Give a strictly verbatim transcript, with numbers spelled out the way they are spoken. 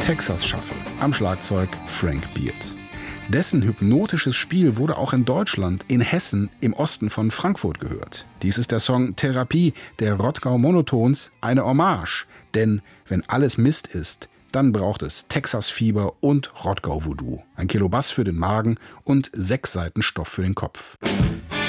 Texas Shuffle, am Schlagzeug Frank Beards. Dessen hypnotisches Spiel wurde auch in Deutschland, in Hessen, im Osten von Frankfurt gehört. Dies ist der Song Therapie der Rottgau Monotones, eine Hommage. Denn wenn alles Mist ist, dann braucht es Texas-Fieber und Rottgau-Voodoo. Ein Kilo Bass für den Magen und sechs Seiten Stoff für den Kopf.